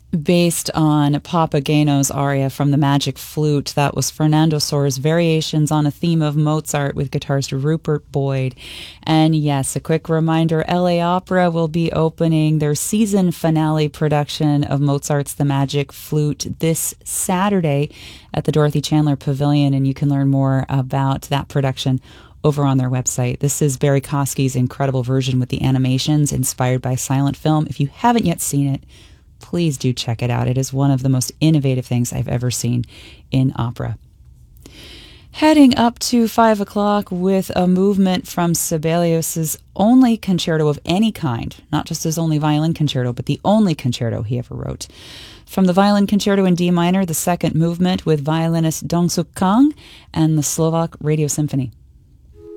based on Papageno's aria from the Magic Flute. That was Fernando Soares' variations on a theme of Mozart with guitarist Rupert Boyd. And yes, a quick reminder, LA Opera will be opening their season finale production of Mozart's The Magic Flute this Saturday at the Dorothy Chandler Pavilion, and you can learn more about that production over on their website. This is Barry Kosky's incredible version with the animations inspired by silent film. If you haven't yet seen it, please do check it out. It is one of the most innovative things I've ever seen in opera. Heading up to 5 o'clock with a movement from Sibelius's only concerto of any kind, not just his only violin concerto, but the only concerto he ever wrote. From the Violin Concerto in D minor, the second movement with violinist Dong-Suk Kang and the Slovak Radio Symphony.